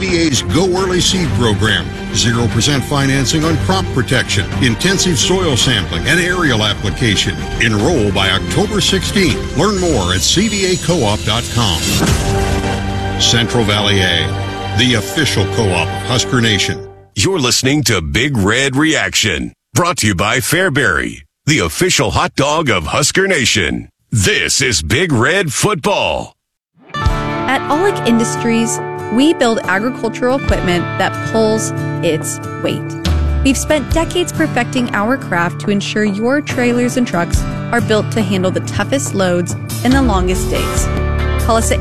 CVA's Go Early Seed Program, 0% financing on crop protection, intensive soil sampling, and aerial application. Enroll by October 16th. Learn more at cvacoop.com. Central Valley Ag, the official co-op of Husker Nation. You're listening to Big Red Reaction, brought to you by Fairbury, the official hot dog of Husker Nation. This is Big Red Football. At Aulick Industries, we build agricultural equipment that pulls its weight. We've spent decades perfecting our craft to ensure your trailers and trucks are built to handle the toughest loads and the longest days. Call us at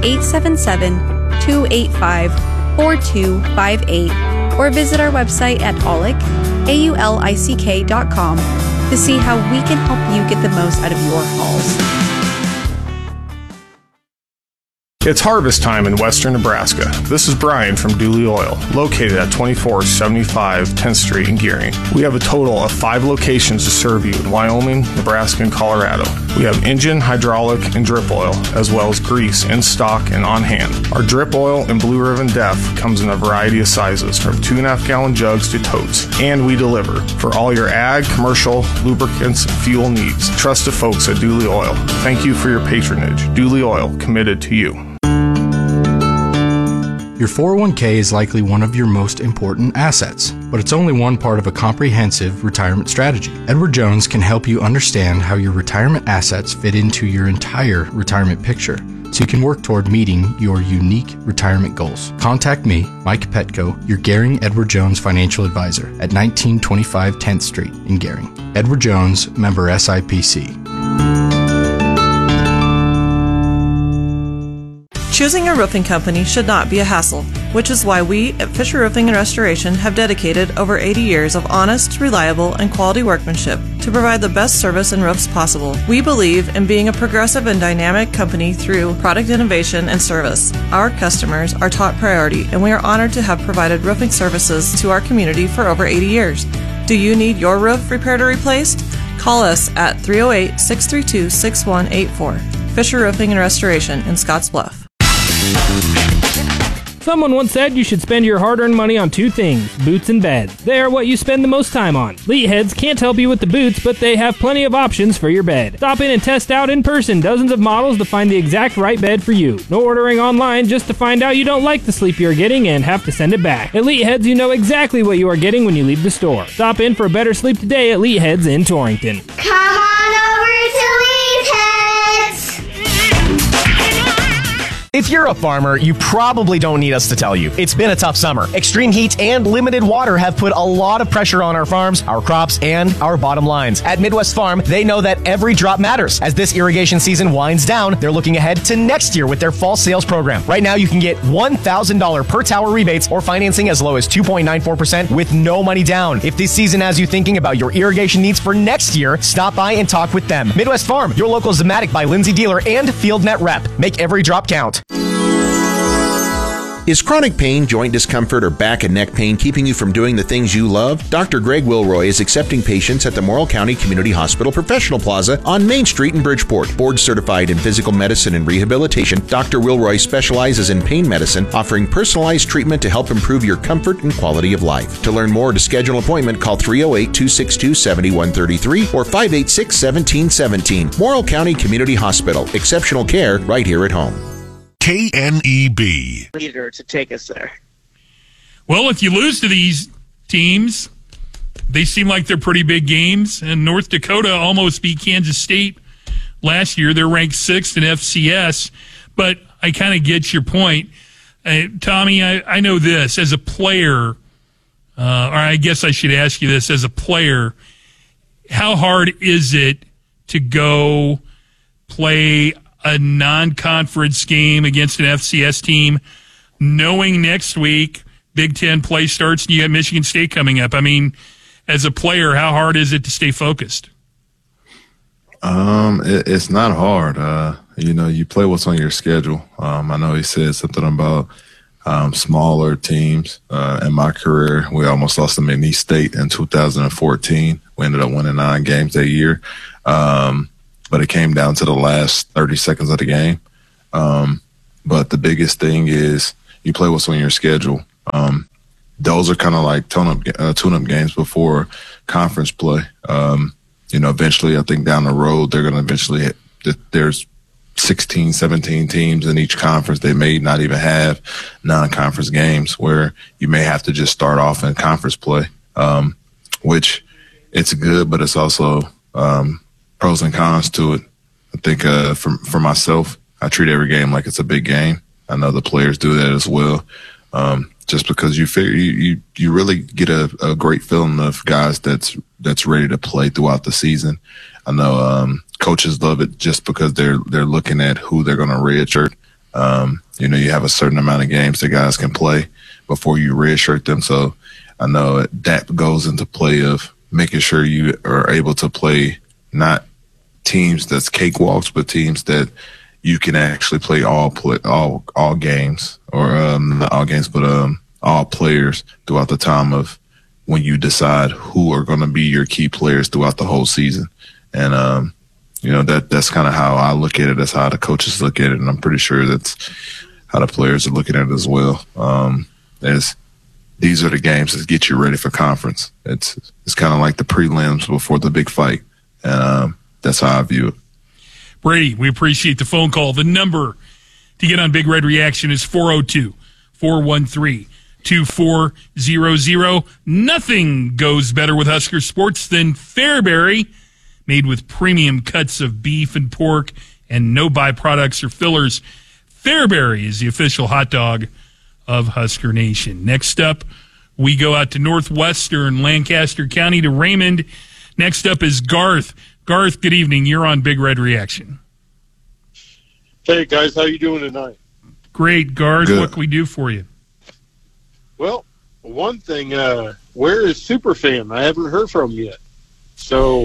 877-285-4258 or visit our website at aulick.com to see how we can help you get the most out of your hauls. It's harvest time in western Nebraska. This is Brian from Dooley Oil, located at 2475 10th Street in Gearing. We have a total of 5 locations to serve you in Wyoming, Nebraska, and Colorado. We have engine, hydraulic, and drip oil, as well as grease in stock and on hand. Our drip oil and Blue Ribbon Def comes in a variety of sizes, from 2.5-gallon jugs to totes, and we deliver for all your ag, commercial, lubricants, and fuel needs. Trust the folks at Dooley Oil. Thank you for your patronage. Dooley Oil, committed to you. Your 401k is likely one of your most important assets, but it's only one part of a comprehensive retirement strategy. Edward Jones can help you understand how your retirement assets fit into your entire retirement picture, so you can work toward meeting your unique retirement goals. Contact me, Mike Petko, your Gehring Edward Jones financial advisor at 1925 10th Street in Gehring. Edward Jones, member SIPC. Choosing a roofing company should not be a hassle, which is why we at Fisher Roofing and Restoration have dedicated over 80 years of honest, reliable, and quality workmanship to provide the best service and roofs possible. We believe in being a progressive and dynamic company through product innovation and service. Our customers are top priority, and we are honored to have provided roofing services to our community for over 80 years. Do you need your roof repaired or replaced? Call us at 308-632-6184. Fisher Roofing and Restoration in Scottsbluff. Someone once said you should spend your hard-earned money on 2 things, boots and beds. They are what you spend the most time on. Leadheads can't help you with the boots, but they have plenty of options for your bed. Stop in and test out in person dozens of models to find the exact right bed for you. No ordering online just to find out you don't like the sleep you're getting and have to send it back. At Leadheads, you know exactly what you are getting when you leave the store. Stop in for a better sleep today at Leadheads in Torrington. Come on over to Leadheads! If you're a farmer, you probably don't need us to tell you. It's been a tough summer. Extreme heat and limited water have put a lot of pressure on our farms, our crops, and our bottom lines. At Midwest Farm, they know that every drop matters. As this irrigation season winds down, they're looking ahead to next year with their fall sales program. Right now, you can get $1,000 per tower rebates or financing as low as 2.94% with no money down. If this season has you thinking about your irrigation needs for next year, stop by and talk with them. Midwest Farm, your local Zematic by Lindsay dealer and FieldNet rep. Make every drop count. Is chronic pain, joint discomfort, or back and neck pain keeping you from doing the things you love? Dr. Greg Wilroy is accepting patients at the Morrill County Community Hospital Professional Plaza on Main Street in Bridgeport. Board certified in physical medicine and rehabilitation, Dr. Wilroy specializes in pain medicine, offering personalized treatment to help improve your comfort and quality of life. To learn more or to schedule an appointment, call 308-262-7133 or 586-1717. Morrill County Community Hospital. Exceptional care right here at home. KNEB. Leader to take us there. Well, if you lose to these teams, they seem like they're pretty big games. And North Dakota almost beat Kansas State last year. They're ranked 6th in FCS. But I kind of get your point. Tommy, I know this. As a player, or I guess I should ask you this. As a player, how hard is it to go play a non-conference game against an FCS team, knowing next week Big Ten play starts and you got Michigan State coming up? I mean, as a player, how hard is it to stay focused? It's not hard. You play what's on your schedule. I know he said something about smaller teams. In my career, we almost lost to McNeese State in 2014. We ended up winning 9 games that year. But it came down to the last 30 seconds of the game. But the biggest thing is you play what's on your schedule. Those are kind of like tune-up games before conference play. Eventually, I think down the road, they're going to eventually there's 16, 17 teams in each conference. They may not even have non-conference games where you may have to just start off in conference play, which it's good, but it's also pros and cons to it. I think for myself, I treat every game like it's a big game. I know the players do that as well. Just because you figure you really get a great feeling of guys that's ready to play throughout the season. I know coaches love it just because they're looking at who they're going to redshirt. You have a certain amount of games that guys can play before you redshirt them. So I know that goes into play of making sure you are able to play not teams that's cakewalks, but teams that you can actually play all games, or not all games, but all players throughout the time of when you decide who are going to be your key players throughout the whole season. And that's kind of how I look at it. That's how the coaches look at it, and I'm pretty sure that's how the players are looking at it as well. As these are the games that get you ready for conference. It's kind of like the prelims before the big fight, and that's how I view it. Brady, we appreciate the phone call. The number to get on Big Red Reaction is 402-413-2400. Nothing goes better with Husker Sports than Fairbury, made with premium cuts of beef and pork and no byproducts or fillers. Fairbury is the official hot dog of Husker Nation. Next up, we go out to northwestern Lancaster County to Raymond. Next up is Garth. Garth, good evening. You're on Big Red Reaction. Hey, guys. How you doing tonight? Great, Garth. Good. What can we do for you? Well, one thing, where is Superfan? I haven't heard from him yet. So,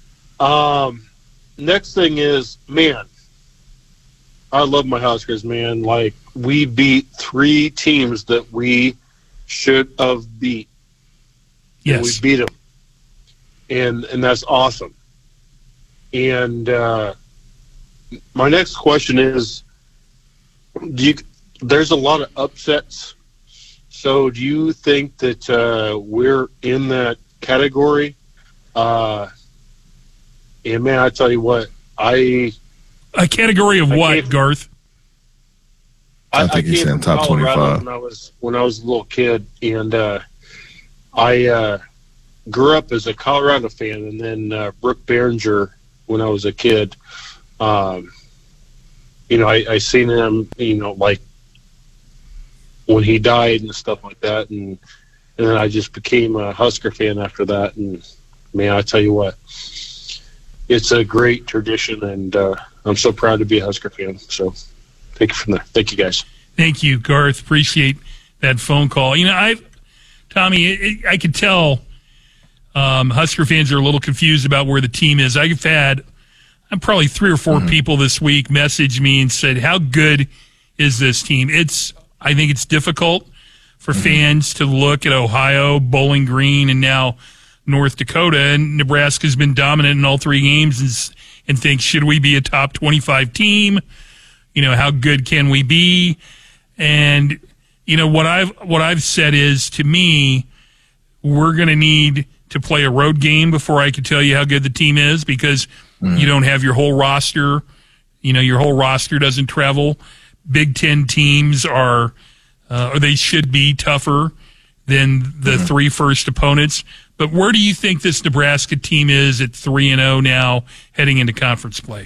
next thing is, man, I love my Huskers, man. Like, we beat 3 teams that we should have beat. Yes. And we beat them. And that's awesome. And my next question is, there's a lot of upsets. So do you think that we're in that category? And, man, I tell you what, A category of what, Garth? I think he's in top 25. When I was a little kid, and I grew up as a Colorado fan, and then Brooke Behringer when I was a kid. I seen him, like when he died and stuff like that, and then I just became a Husker fan after that. And man, I tell you what, it's a great tradition, and I'm so proud to be a Husker fan. So take it from there. Thank you, guys. Thank you, Garth. Appreciate that phone call. Tommy, I could tell Husker fans are a little confused about where the team is. I've had probably 3 or 4 people this week message me and said, how good is this team? I think it's difficult for fans to look at Ohio, Bowling Green, and now North Dakota, and Nebraska's been dominant in all 3 games and think, should we be a top 25 team? How good can we be? And, what I've said is, to me, we're going to need to play a road game before I can tell you how good the team is, because you don't have your whole roster. Your whole roster doesn't travel. Big Ten teams or they should be tougher than the 3 first opponents. But where do you think this Nebraska team is at 3-0 now, heading into conference play?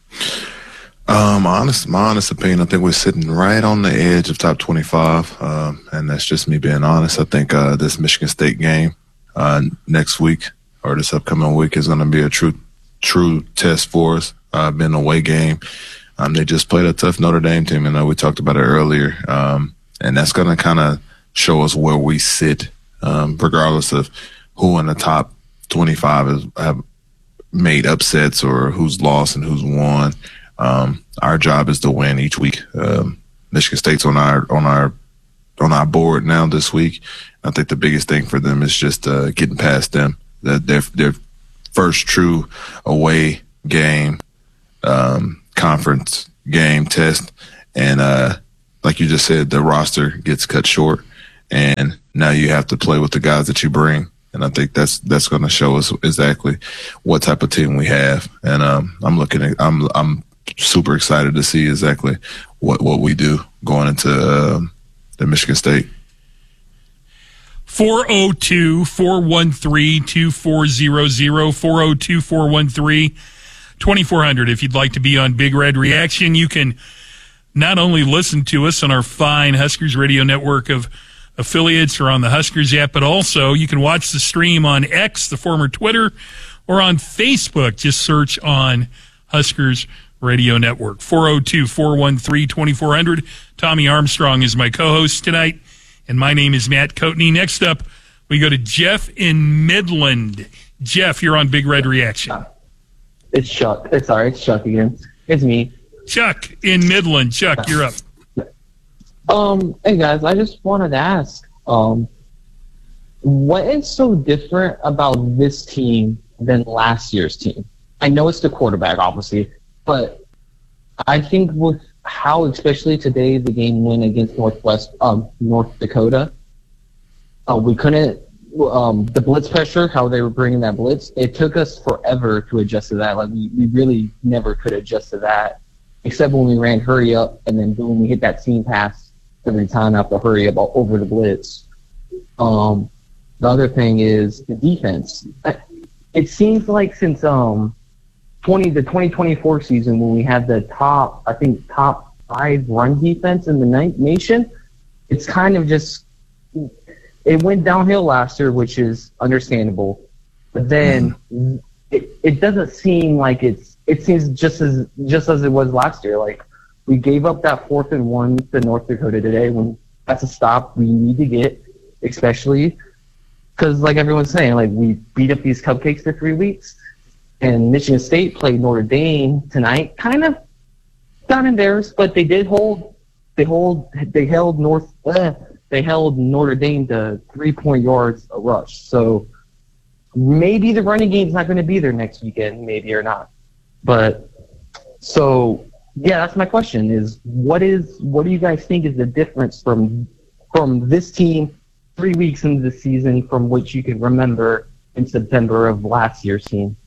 My honest opinion, I think we're sitting right on the edge of top 25, and that's just me being honest. I think this Michigan State game next week, or this upcoming week, is going to be a true test for us. Been an away game. They just played a tough Notre Dame team, and we talked about it earlier, and that's going to kind of show us where we sit, regardless of who in the top 25 have made upsets or who's lost and who's won. Our job is to win each week. Michigan State's on our board now this week. I think the biggest thing for them is just getting past them. Their first true away game, conference game test, and like you just said, the roster gets cut short. and now you have to play with the guys that you bring. And I think that's going to show us exactly what type of team we have. And I'm super excited to see exactly what we do going into the Michigan State. 402-413-2400, 402-413-2400. If you'd like to be on Big Red Reaction, you can not only listen to us on our fine Huskers radio network of affiliates or on the Huskers app, but also you can watch the stream on X, the former Twitter, or on Facebook. Just search on Huskers Radio Network. 402-413-2400. Tommy Armstrong is my co-host tonight, and my name is Matt Coatney. Next up, we go to Jeff in Midland. Jeff, you're on Big Red Reaction. It's Chuck. It's Chuck again. It's me. Chuck in Midland. Chuck, you're up. Hey guys, I just wanted to ask, what is so different about this team than last year's team? I know it's the quarterback, obviously, but I think with how, especially today, the game went against North Dakota, we couldn't, the blitz pressure, how they were bringing that blitz, it took us forever to adjust to that. Like, we really never could adjust to that, except when we ran hurry up, and then boom, we hit that seam pass every time after hurry up over the blitz. The other thing is the defense. It seems like since the 2024 season, when we had the top 5 run defense in the nation, it's kind of just, it went downhill last year, which is understandable. But then it doesn't seem like it seems just as it was last year. Like, we gave up that 4th and 1 to North Dakota today, when that's a stop we need to get, especially because, like everyone's saying, like, we beat up these cupcakes for 3 weeks, and Michigan State played Notre Dame tonight. Kind of got embarrassed, but they held Notre Dame to 3-point yards a rush. So maybe the running game's not going to be there next weekend, maybe or not. But so. Yeah, that's my question, is what do you guys think is the difference from this team 3 weeks into the season from what you can remember in September of last year's team?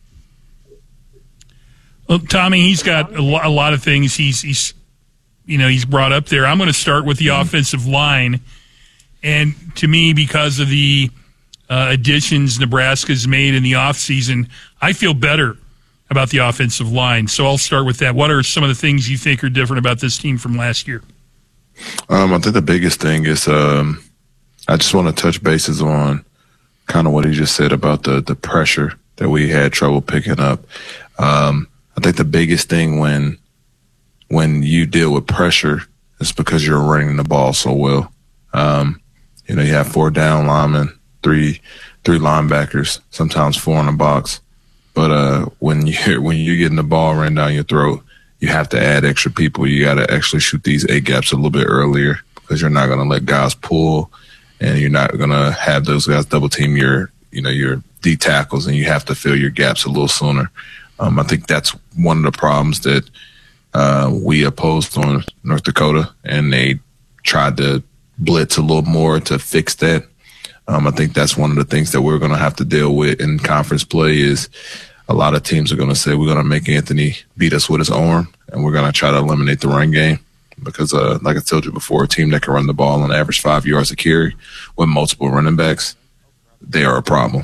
Well, Tommy, he's got a lot of things he's brought up there. I'm going to start with the offensive line. And to me, because of the additions Nebraska's made in the offseason, I feel better about the offensive line. So I'll start with that. What are some of the things you think are different about this team from last year? I think the biggest thing is I just want to touch bases on kind of what he just said about the pressure that we had trouble picking up. I think the biggest thing when you deal with pressure is because you're running the ball so well. You have 4 down linemen, three linebackers, sometimes 4 in the box. But when you're getting the ball ran down your throat, you have to add extra people. You got to actually shoot these A gaps a little bit earlier, because you're not going to let guys pull, and you're not going to have those guys double team your D tackles, and you have to fill your gaps a little sooner. I think that's one of the problems that we opposed on North Dakota, and they tried to blitz a little more to fix that. I think that's one of the things that we're going to have to deal with in conference play. Is a lot of teams are going to say we're going to make Anthony beat us with his arm, and we're going to try to eliminate the run game, because like I told you before, a team that can run the ball on average 5 yards a carry with multiple running backs, they are a problem.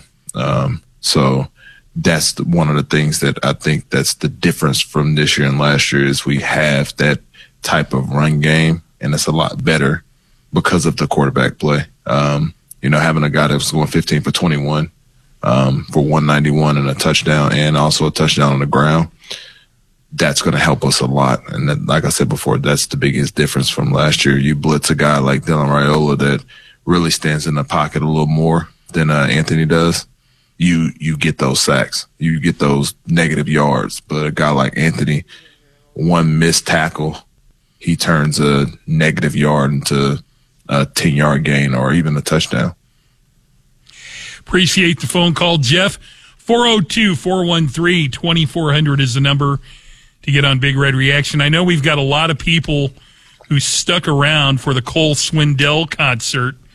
So that's one of the things that I think that's the difference from this year and last year, is we have that type of run game, and it's a lot better because of the quarterback play. Having a guy that was going 15 for 21 for 191 and a touchdown, and also a touchdown on the ground, that's going to help us a lot. And that, like I said before, that's the biggest difference from last year. You blitz a guy like Dylan Raiola that really stands in the pocket a little more than Anthony does, you get those sacks. You get those negative yards. But a guy like Anthony, one missed tackle, he turns a negative yard into a 10-yard gain or even a touchdown. Appreciate the phone call, Jeff. 402-413-2400 is the number to get on Big Red Reaction. I know we've got a lot of people who stuck around for the Cole Swindell concert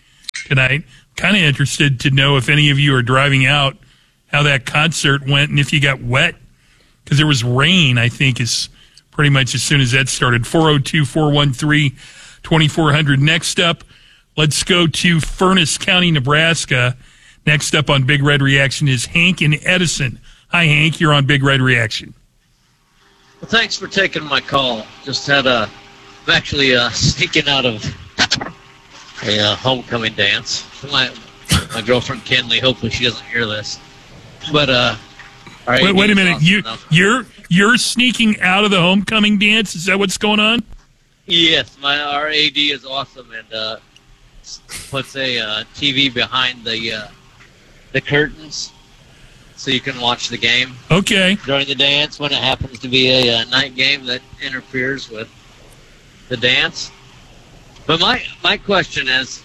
tonight. Kind of interested to know if any of you are driving out, how that concert went, and if you got wet, because there was rain, I think, is pretty much as soon as that started. 402-413-2400. Next up, let's go to Furnace County, Nebraska. Next up on Big Red Reaction is Hank in Edison. Hi, Hank. You're on Big Red Reaction. Well, thanks for taking my call. Just had I'm actually sneaking out of a homecoming dance. My girlfriend Kenley. Hopefully she doesn't hear this. But wait a minute. You're sneaking out of the homecoming dance? Is that what's going on? Yes, our AD is awesome and puts a TV behind the curtains so you can watch the game. Okay. During the dance when it happens to be a night game that interferes with the dance. But my question is,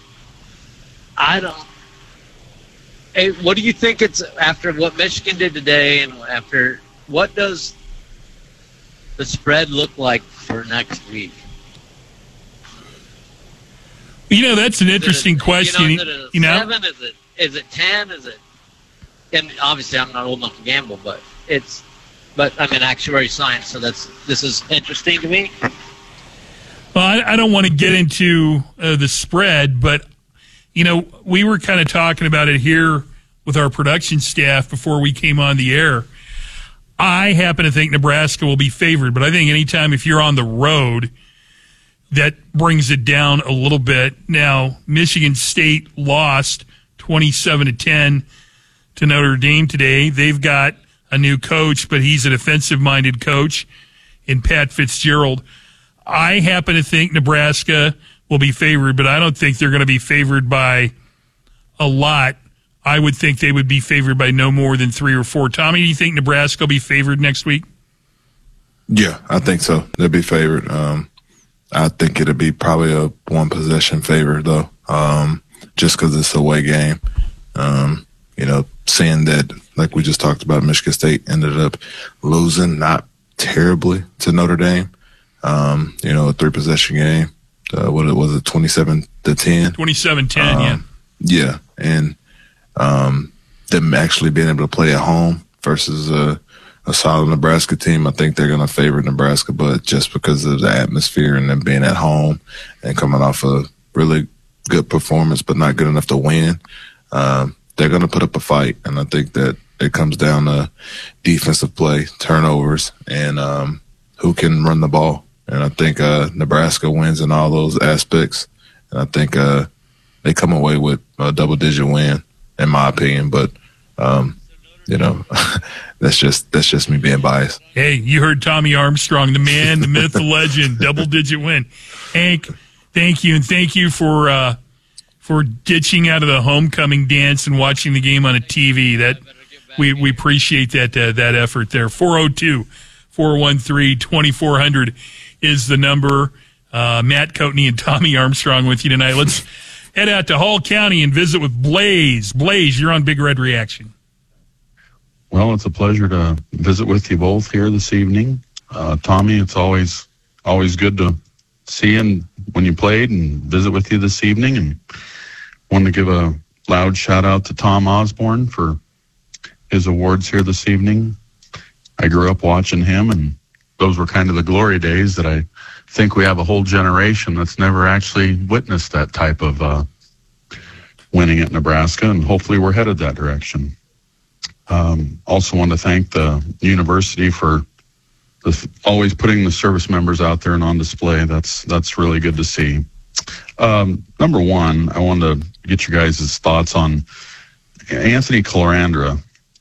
what do you think it's after what Michigan did today and after what does the spread look like for next week? That's an interesting question. Is it 7? Is it 10? Is it? And obviously, I'm not old enough to gamble, but I'm in actuary science, so this is interesting to me. Well, I don't want to get into the spread, but we were kind of talking about it here with our production staff before we came on the air. I happen to think Nebraska will be favored, but I think anytime if you're on the road, that brings it down a little bit. Now, Michigan State lost 27-10 to Notre Dame today. They've got a new coach, but he's a defensive-minded coach in Pat Fitzgerald. I happen to think Nebraska will be favored, but I don't think they're going to be favored by a lot. I would think they would be favored by no more than 3 or 4. Tommy, do you think Nebraska will be favored next week? Yeah, I think so. They'll be favored. I think it'll be probably a one-possession favor, though, just because it's a away game. Seeing that, like we just talked about, Michigan State ended up losing, not terribly, to Notre Dame. A 3-possession game. What was it, 27-10? 27-10, yeah. Yeah, and them actually being able to play at home versus a solid Nebraska team, I think they're going to favor Nebraska, but just because of the atmosphere and them being at home and coming off a really good performance but not good enough to win, they're going to put up a fight, and I think that it comes down to defensive play, turnovers, and who can run the ball. And I think Nebraska wins in all those aspects, and I think they come away with a double-digit win, in my opinion. But that's just me being biased. Hey, you heard Tommy Armstrong, the man, the myth, the legend, double-digit win. Hank, thank you, and thank you for ditching out of the homecoming dance and watching the game on a TV. That we appreciate that effort there. 402-413-2400 is the number. Matt Coatney and Tommy Armstrong with you tonight. Let's head out to Hall County and visit with Blaze. Blaze, you're on Big Red Reaction. Well, it's a pleasure to visit with you both here this evening. Tommy, it's always good to see you when you played and visit with you this evening. And wanted to give a loud shout out to Tom Osborne for his awards here this evening. I grew up watching him, and those were kind of the glory days that I think we have a whole generation that's never actually witnessed that type of winning at Nebraska, and hopefully we're headed that direction. Also want to thank the university for always putting the service members out there and on display. That's really good to see. Number one, I wanted to get you guys' thoughts on Anthony Colandrea.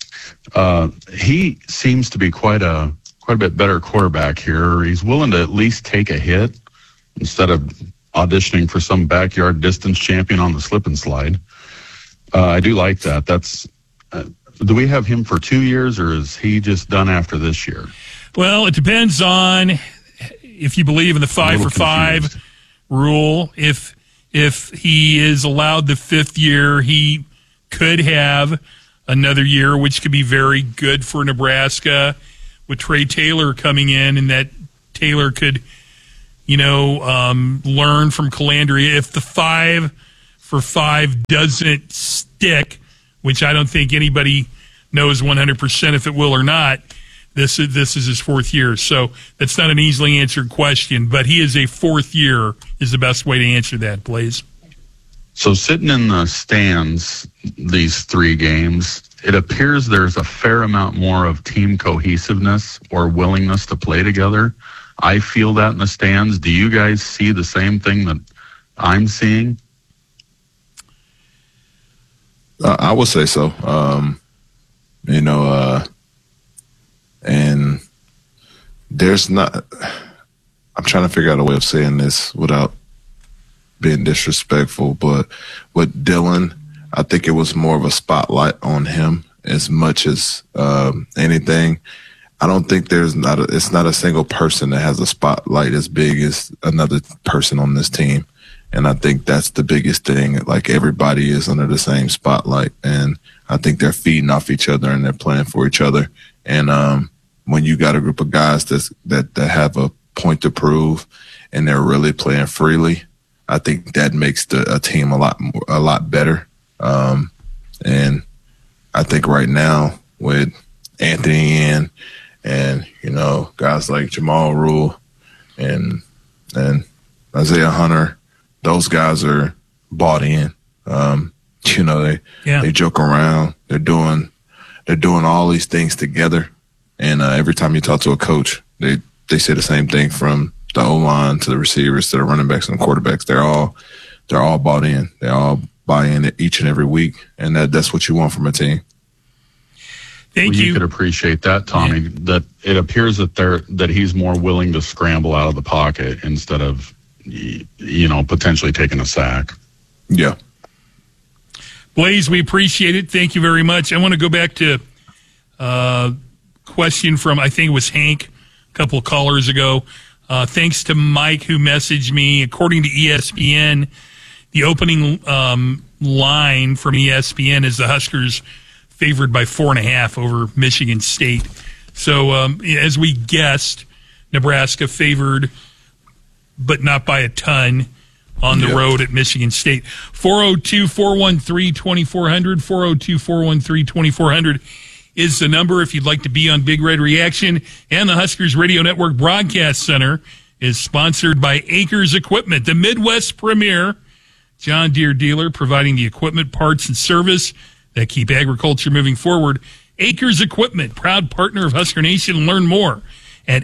He seems to be quite a bit better quarterback here. He's willing to at least take a hit instead of auditioning for some backyard distance champion on the slip and slide. I do like that. Do we have him for 2 years, or is he just done after this year? Well, it depends on if you believe in the 5-for-5 rule. If he is allowed the 5th year, he could have another year, which could be very good for Nebraska with Trey Taylor coming in, and that Taylor could, learn from Colandrea. If the 5 for 5 doesn't stick, which I don't think anybody knows 100% if it will or not. This is his 4th year, so that's not an easily answered question, but he is a 4th year is the best way to answer that, Blaze. So sitting in the stands these 3 games, it appears there's a fair amount more of team cohesiveness or willingness to play together. I feel that in the stands. Do you guys see the same thing that I'm seeing? I would say so. And there's not, I'm trying to figure out a way of saying this without being disrespectful, but with Dylan, I think it was more of a spotlight on him as much as anything. I don't think it's not a single person that has a spotlight as big as another person on this team. And I think that's the biggest thing. Like, everybody is under the same spotlight, and I think they're feeding off each other and they're playing for each other. And when you got a group of guys that have a point to prove and they're really playing freely, I think that makes a team a lot better. And I think right now with Anthony and guys like Jamal Rule and Isaiah Hunter, those guys are bought in. They joke around. They're doing all these things together. And every time you talk to a coach, they say the same thing, from the O-line to the receivers to the running backs and the quarterbacks. They're all bought in. They all buy in each and every week, and that's what you want from a team. Thank you. You could appreciate that, Tommy. Yeah. That it appears that he's more willing to scramble out of the pocket instead of potentially taking a sack. Yeah. Blaze, we appreciate it. Thank you very much. I want to go back to question from, I think it was Hank, a couple of callers ago. Thanks to Mike, who messaged me. According to ESPN, the opening line from ESPN is the Huskers favored by 4.5 over Michigan State. So as we guessed, Nebraska favored, but not by a ton, on the road at Michigan State. 402-413-2400, 402-413-2400 is the number if you'd like to be on Big Red Reaction. And the Huskers Radio Network Broadcast Center is sponsored by Acres Equipment, the Midwest premier John Deere dealer, providing the equipment, parts, and service that keep agriculture moving forward. Acres Equipment, proud partner of Husker Nation. Learn more at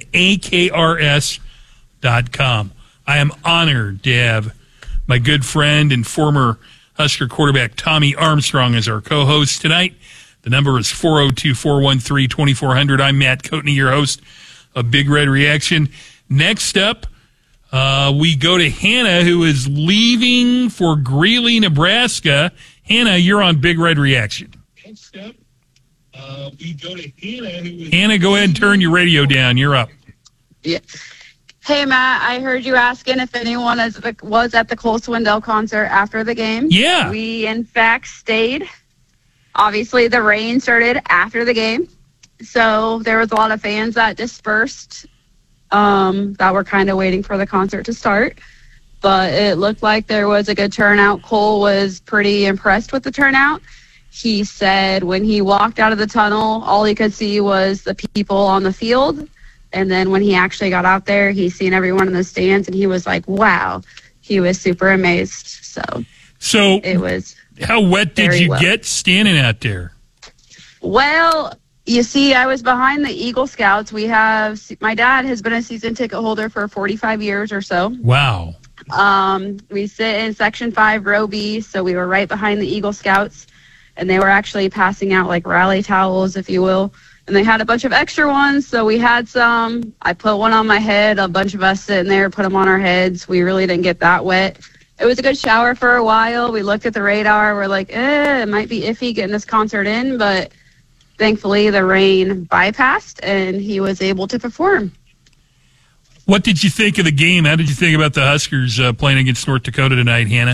akrs.com. I am honored to have my good friend and former Husker quarterback Tommy Armstrong as our co-host tonight. The number is 402-413-2400. I'm Matt Coatney, your host of Big Red Reaction. Next up, we go to Hannah, who is leaving for Greeley, Nebraska. Hannah, you're on Big Red Reaction. Next up, we go to Hannah. Hannah, go ahead and turn your radio down. You're up. Yeah. Hey, Matt, I heard you asking if anyone was at the Cole Swindell concert after the game. Yeah. We, in fact, stayed. Obviously, the rain started after the game, so there was a lot of fans that dispersed that were kind of waiting for the concert to start. But it looked like there was a good turnout. Cole was pretty impressed with the turnout. He said when he walked out of the tunnel, all he could see was the people on the field. And then when he actually got out there, he seen everyone in the stands, and he was like, wow. He was super amazed. So it was. How wet did you get standing out there? Well, you see, I was behind the Eagle Scouts. My dad has been a season ticket holder for 45 years or so. Wow. We sit in Section 5, Row B, so we were right behind the Eagle Scouts, and they were actually passing out like rally towels, if you will. And they had a bunch of extra ones, so we had some. I put one on my head. A bunch of us sitting there put them on our heads. We really didn't get that wet. It was a good shower for a while. We looked at the radar. We're like, it might be iffy getting this concert in, but thankfully the rain bypassed, and he was able to perform. What did you think of the game? How did you think about the Huskers playing against North Dakota tonight, Hannah?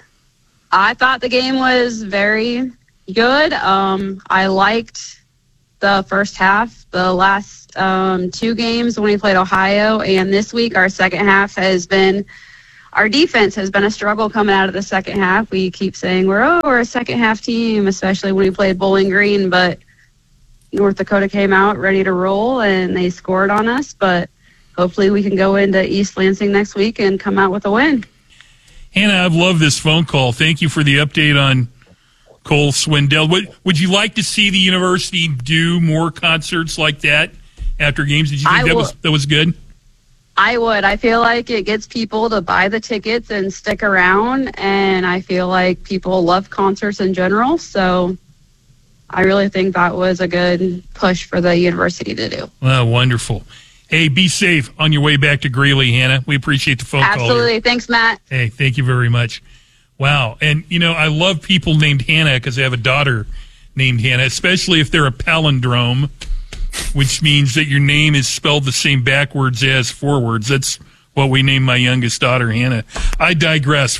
I thought the game was very good. I liked the first half. The last 2 games when we played Ohio, and this week our second half has been our defense has been a struggle coming out of the second half. We keep saying we're a second half team, especially when we played Bowling Green, but North Dakota came out ready to roll and they scored on us. But hopefully we can go into East Lansing next week and come out with a win. Hannah, I've loved this phone call. Thank you for the update on Cole Swindell. Would you like to see the university do more concerts like that after games? Did you think that was good? I would. I feel like it gets people to buy the tickets and stick around, and I feel like people love concerts in general, so I really think that was a good push for the university to do. Well, wonderful. Hey, be safe on your way back to Greeley, Hannah. We appreciate the phone call. Absolutely. Thanks, Matt. Hey, thank you very much. Wow. And, I love people named Hannah because I have a daughter named Hannah, especially if they're a palindrome, which means that your name is spelled the same backwards as forwards. That's what we named my youngest daughter, Hannah. I digress.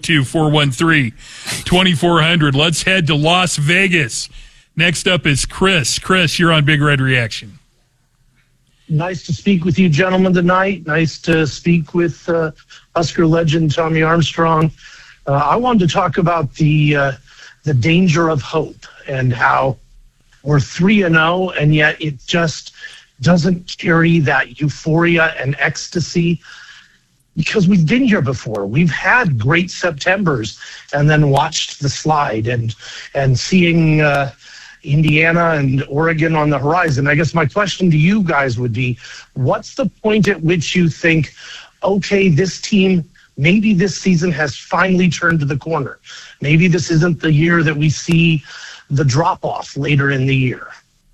402-413-2400. Let's head to Las Vegas. Next up is Chris. Chris, you're on Big Red Reaction. Nice to speak with you gentlemen tonight. Nice to speak with Husker legend Tommy Armstrong. I wanted to talk about the danger of hope and how we're 3-0, and yet it just doesn't carry that euphoria and ecstasy because we've been here before. We've had great Septembers and then watched the slide and seeing Indiana and Oregon on the horizon. I guess my question to you guys would be, what's the point at which you think, okay, this team, maybe this season has finally turned to the corner. Maybe this isn't the year that we see the drop-off later in the year.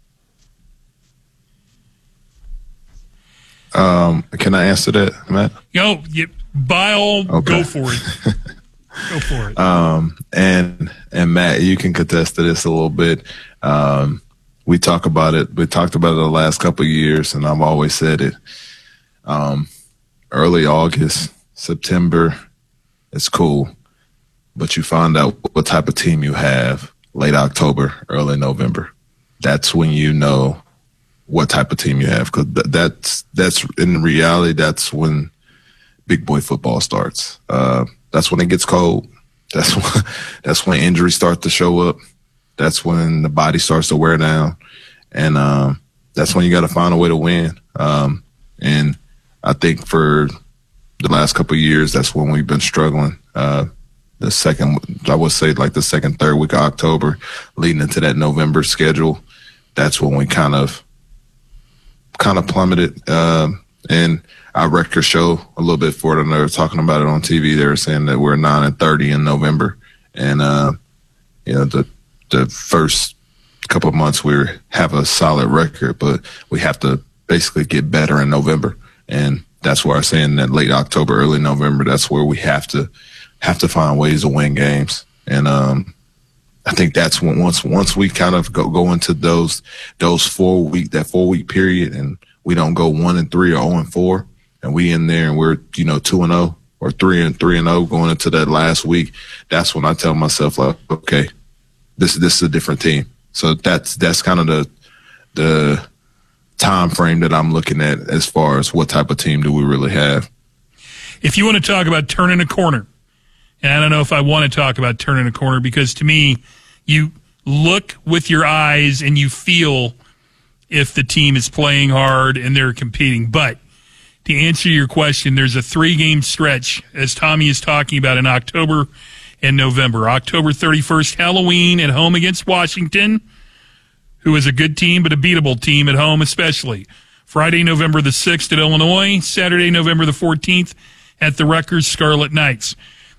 Can I answer that, Matt? Go for it. Go for it. And Matt, you can contest to this a little bit. We talk about it. We talked about it the last couple of years, and I've always said it. Early August, September, it's cool, but you find out what type of team you have late October, early November. That's when you know what type of team you have, because that's in reality, that's when big boy football starts. That's when it gets cold. That's when injuries start to show up. That's when the body starts to wear down, and that's when you got to find a way to win. And I think for the last couple of years, that's when we've been struggling. The second, third week of October, leading into that November schedule, that's when we kind of plummeted. And our records show a little bit for it. And they were talking about it on TV. They were saying that we're 9-30 in November, and the first couple of months we have a solid record, but we have to basically get better in November. And that's why I'm saying that late October, early November, that's where we have to find ways to win games. And I think that's when once we kind of go into those 4 week period, and we don't go 1-3 or 0-4, and we in there and we're 2-0 or 3-0 going into that last week. That's when I tell myself, like, okay, this is a different team. So that's kind of the time frame that I'm looking at as far as what type of team do we really have. If you want to talk about turning a corner, and I don't know if I want to talk about turning a corner, because to me, you look with your eyes and you feel if the team is playing hard and they're competing. But to answer your question, there's a 3-game stretch, as Tommy is talking about, in October and November. October 31st, Halloween at home against Washington, who is a good team, but a beatable team at home especially. Friday, November the 6th at Illinois. Saturday, November the 14th at the Rutgers Scarlet Knights.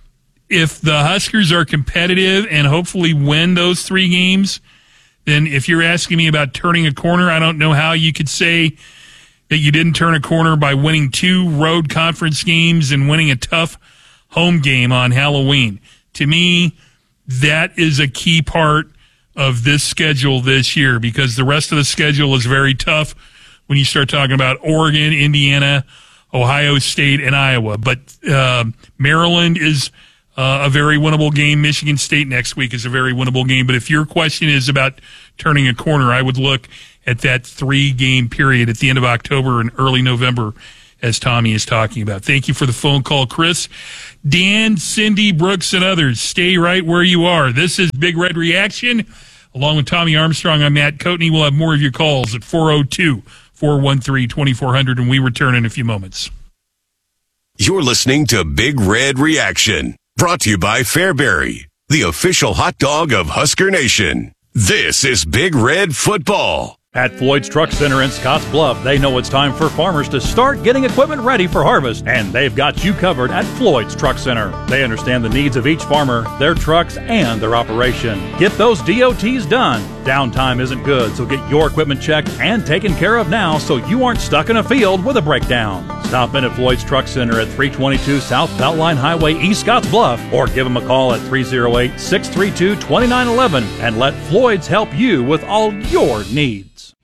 If the Huskers are competitive and hopefully win those 3 games, then if you're asking me about turning a corner, I don't know how you could say that you didn't turn a corner by winning 2 road conference games and winning a tough home game on Halloween. To me, that is a key part of this schedule this year, because the rest of the schedule is very tough when you start talking about Oregon, Indiana, Ohio State, and Iowa. But Maryland is a very winnable game. Michigan State next week is a very winnable game. But if your question is about turning a corner, I would look at that 3-game period at the end of October and early November, as Tommy is talking about. Thank you for the phone call, Chris. Dan, Cindy, Brooks, and others, stay right where you are. This is Big Red Reaction. Along with Tommy Armstrong, I'm Matt Coatney. We'll have more of your calls at 402-413-2400, and we return in a few moments. You're listening to Big Red Reaction, brought to you by Fairbury, the official hot dog of Husker Nation. This is Big Red Football. At Floyd's Truck Center in Scottsbluff, they know it's time for farmers to start getting equipment ready for harvest, and they've got you covered at Floyd's Truck Center. They understand the needs of each farmer, their trucks, and their operation. Get those DOTs done. Downtime isn't good, so get your equipment checked and taken care of now so you aren't stuck in a field with a breakdown. Stop in at Floyd's Truck Center at 322 South Beltline Highway, East Scottsbluff, or give them a call at 308-632-2911 and let Floyd's help you with all your needs.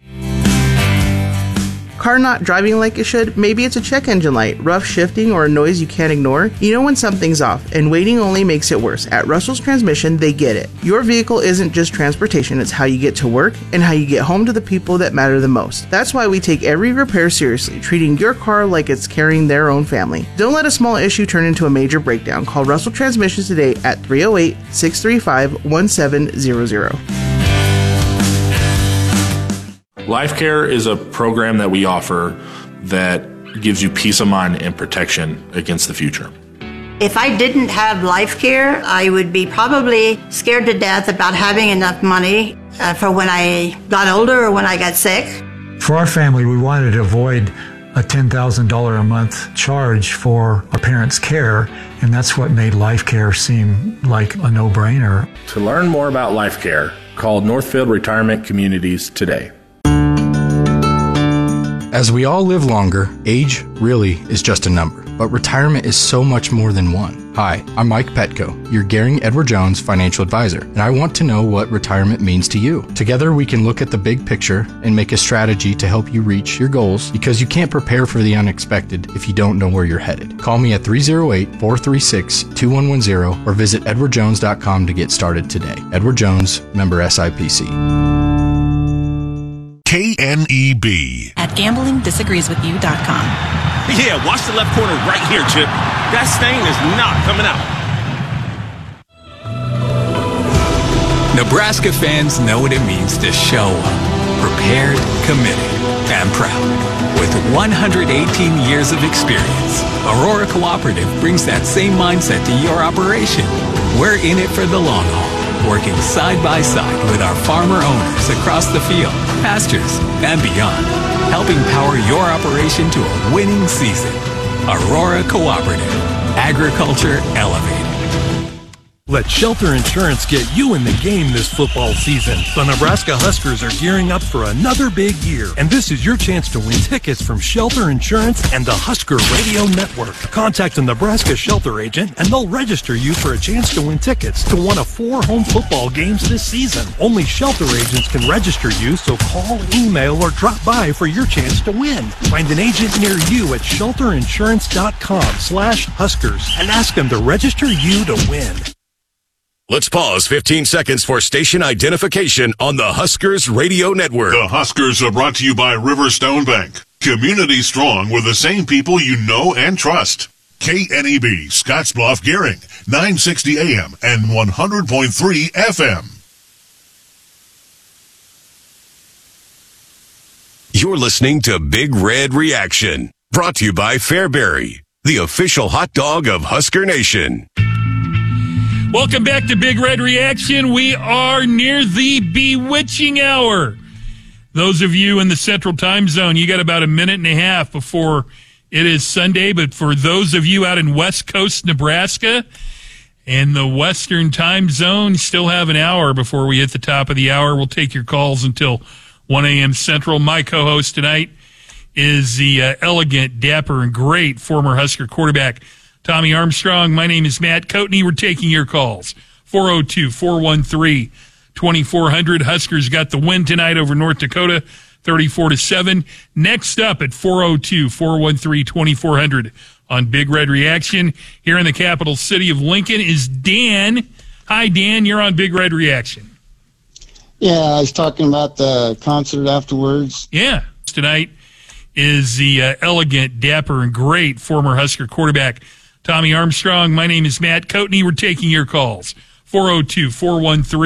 Car not driving like it should? Maybe it's a check engine light, rough shifting, or a noise you can't ignore? You know when something's off, and waiting only makes it worse. At Russell's Transmission, they get it. Your vehicle isn't just transportation, it's how you get to work and how you get home to the people that matter the most. That's why we take every repair seriously, treating your car like it's carrying their own family. Don't let a small issue turn into a major breakdown. Call Russell Transmissions today at 308-635-1700. Life Care is a program that we offer that gives you peace of mind and protection against the future. If I didn't have Life Care, I would be probably scared to death about having enough money for when I got older or when I got sick. For our family, we wanted to avoid a $10,000 a month charge for a parent's care, and that's what made Life Care seem like a no-brainer. To learn more about Life Care, call Northfield Retirement Communities today. As we all live longer, age really is just a number, but retirement is so much more than one. Hi, I'm Mike Petco, your Gehring Edward Jones financial advisor, and I want to know what retirement means to you. Together, we can look at the big picture and make a strategy to help you reach your goals, because you can't prepare for the unexpected if you don't know where you're headed. Call me at 308-436-2110 or visit edwardjones.com to get started today. Edward Jones, member SIPC. KNEB. At gamblingdisagreeswithyou.com. Yeah, watch the left corner right here, Chip. That stain is not coming out. Nebraska fans know what it means to show up. Prepared, committed, and proud. With 118 years of experience, Aurora Cooperative brings that same mindset to your operation. We're in it for the long haul, working side by side with our farmer owners across the field, pastures, and beyond, helping power your operation to a winning season. Aurora Cooperative. Agriculture elevated. Let Shelter Insurance get you in the game this football season. The Nebraska Huskers are gearing up for another big year, and this is your chance to win tickets from Shelter Insurance and the Husker Radio Network. Contact a Nebraska Shelter agent, and they'll register you for a chance to win tickets to one of 4 home football games this season. Only Shelter agents can register you, so call, email, or drop by for your chance to win. Find an agent near you at shelterinsurance.com/Huskers and ask them to register you to win. Let's pause 15 seconds for station identification on the Huskers Radio Network. The Huskers are brought to you by Riverstone Bank. Community strong with the same people you know and trust. KNEB, Scottsbluff, Gehring, 960 AM and 100.3 FM. You're listening to Big Red Reaction, brought to you by Fairbury, the official hot dog of Husker Nation. Welcome back to Big Red Reaction. We are near the bewitching hour. Those of you in the Central Time Zone, you got about a minute and a half before it is Sunday. But for those of you out in West Coast Nebraska and the Western Time Zone, you still have an hour before we hit the top of the hour. We'll take your calls until 1 a.m. Central. My co-host tonight is the elegant, dapper, and great former Husker quarterback, Tommy Armstrong. My name is Matt Coatney. We're taking your calls. 402-413-2400. Huskers got the win tonight over North Dakota, 34-7. Next up at 402-413-2400 on Big Red Reaction here in the capital city of Lincoln is Dan. Hi, Dan. You're on Big Red Reaction. Yeah, I was talking about the concert afterwards. Yeah. Tonight is the elegant, dapper, and great former Husker quarterback, Tommy Armstrong. My name is Matt Coatney. We're taking your calls. 402-413